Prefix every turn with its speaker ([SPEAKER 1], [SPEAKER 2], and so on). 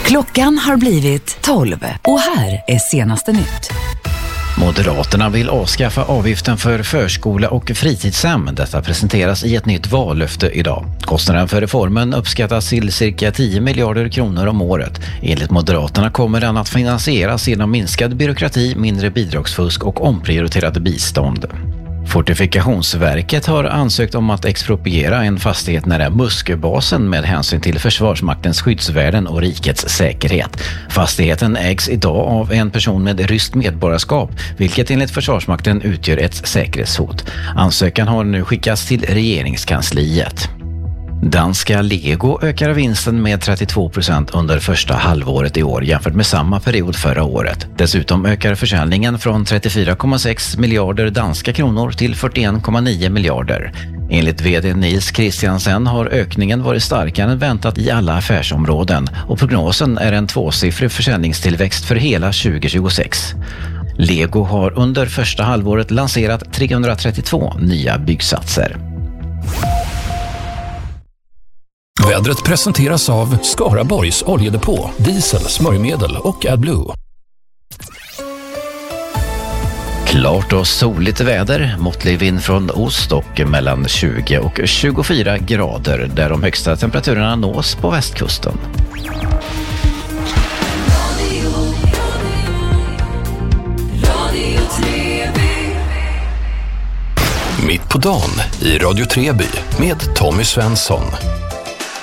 [SPEAKER 1] Klockan har blivit 12 och här är senaste nytt.
[SPEAKER 2] Moderaterna vill avskaffa avgiften för förskola och fritidshem. Detta presenteras i ett nytt vallöfte idag. Kostnaden för reformen uppskattas till cirka 10 miljarder kronor om året. Enligt Moderaterna kommer den att finansieras genom minskad byråkrati, mindre bidragsfusk och omprioriterade bistånd. Fortifikationsverket har ansökt om att expropriera en fastighet nära Musköbasen med hänsyn till Försvarsmaktens skyddsvärden och rikets säkerhet. Fastigheten ägs idag av en person med ryskt medborgarskap, vilket enligt Försvarsmakten utgör ett säkerhetshot. Ansökan har nu skickats till regeringskansliet. Danska Lego ökar vinsten med 32% under första halvåret i år jämfört med samma period förra året. Dessutom ökar försäljningen från 34,6 miljarder danska kronor till 41,9 miljarder. Enligt vd Nils Christiansen har ökningen varit starkare än väntat i alla affärsområden och prognosen är en tvåsiffrig försäljningstillväxt för hela 2026. Lego har under första halvåret lanserat 332 nya byggsatser.
[SPEAKER 3] Vädret presenteras av Skaraborgs oljedepå, diesel, smörjmedel och AdBlue.
[SPEAKER 2] Klart och soligt väder, måttlig vind från ost och mellan 20 och 24 grader där de högsta temperaturerna nås på västkusten.
[SPEAKER 3] Mitt på dagen i Radio Treby med Tommy Svensson.